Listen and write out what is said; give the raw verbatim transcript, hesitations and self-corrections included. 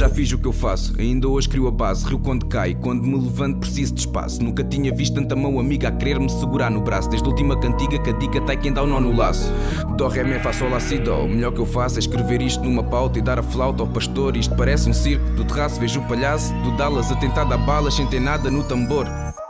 já fiz o que eu faço, ainda hoje crio a base. Rio quando cai, quando me levanto preciso de espaço. Nunca tinha visto tanta mão amiga a querer-me segurar no braço. Desde a última cantiga que a dica tá quem dá o nó no laço. Dó, ré, mi, fá, sol, lá, si, dó. O melhor que eu faço é escrever isto numa pauta e dar a flauta ao pastor. Isto parece um circo, do terraço vejo o palhaço do Dallas a tentar dar balas sem ter nada no tambor.